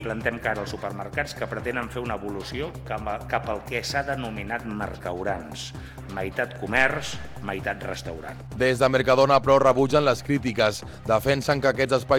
Plantem cara als supermercats que pretenen fer una evolució cap al que s'ha denominat mercaurans. Meitat comerç, meitat restaurant. Des de Mercadona, però, rebutgen les crítiques. Defensen que aquests espais